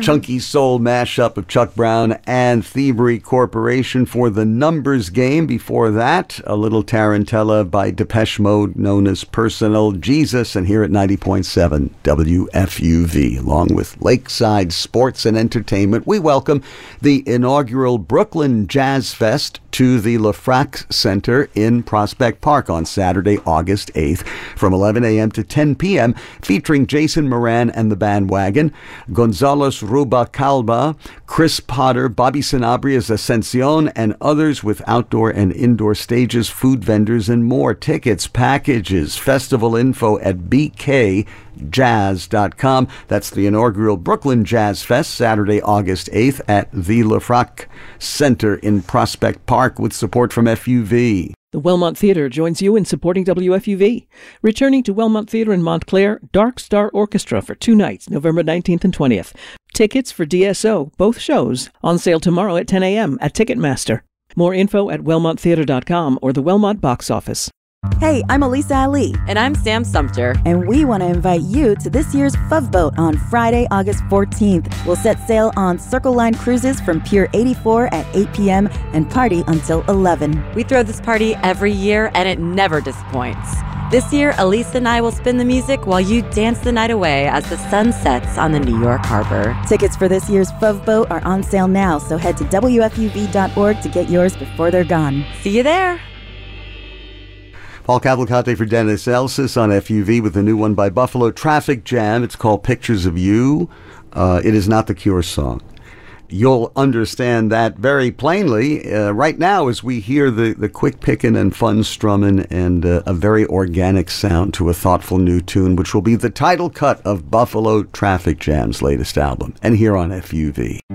chunky soul mashup of Chuck Brown and Thievery Corporation for the Numbers Game. Before that, a little tarantella by Depeche Mode known as Personal Jesus. And here at 90.7 WFUV, along with Lakeside Sports and Entertainment, we welcome the inaugural Brooklyn Jazz Fest to the LaFrac Center in Prospect Park on Saturday, August 8th from 11 a.m. to 10 p.m., featuring Jason Moran and the Bandwagon, Gonzalo Rubalcaba, Chris Potter, Bobby Sanabria's Ascension, and others with outdoor and indoor stages, food vendors, and more. Tickets, packages, festival info at bkjazz.com. That's the inaugural Brooklyn Jazz Fest, Saturday, August 8th at the LaFrac Center in Prospect Park with support from FUV. The Wellmont Theatre joins you in supporting WFUV. Returning to Wellmont Theatre in Montclair, Dark Star Orchestra for 2 nights, November 19th and 20th. Tickets for DSO, both shows, on sale tomorrow at 10 a.m. at Ticketmaster. More info at wellmonttheatre.com or the Wellmont box office. Hey, I'm Elisa Ali. And I'm Sam Sumter. And we want to invite you to this year's Fuv Boat on Friday, August 14th. We'll set sail on Circle Line Cruises from Pier 84 at 8 p.m. and party until 11. We throw this party every year, and it never disappoints. This year, Elisa and I will spin the music while you dance the night away as the sun sets on the New York Harbor. Tickets for this year's Fuv Boat are on sale now, so head to WFUV.org to get yours before they're gone. See you there. Paul Cavalcante for Dennis Elsis on FUV with a new one by Buffalo Traffic Jam. It's called Pictures of You. It is not the Cure song. You'll understand that very plainly right now as we hear the quick picking and fun strumming and a very organic sound to a thoughtful new tune, which will be the title cut of Buffalo Traffic Jam's latest album. And here on FUV.